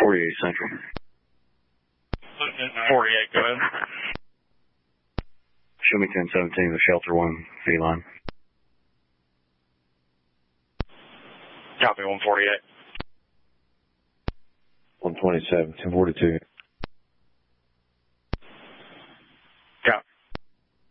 48 Central. 48, go ahead. Show me 1017, the Shelter 1 feline. Copy 148. 127, 1042.